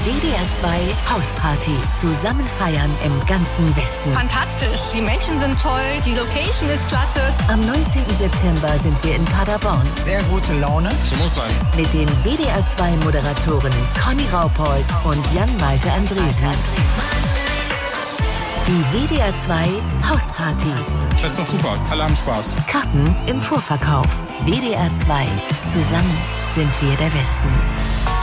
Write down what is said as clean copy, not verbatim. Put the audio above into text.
WDR 2 Hausparty. Zusammen feiern im ganzen Westen. Fantastisch, die Menschen sind toll, die Location ist klasse. Am 19. September sind wir in Paderborn. Sehr gute Laune. So muss sein. Mit den WDR 2 Moderatoren Conny Raupold und Jan-Malte Andresen. Die WDR 2 Hausparty. Das ist doch super. Alle haben Spaß. Karten im Vorverkauf. WDR 2. Zusammen sind wir der Westen.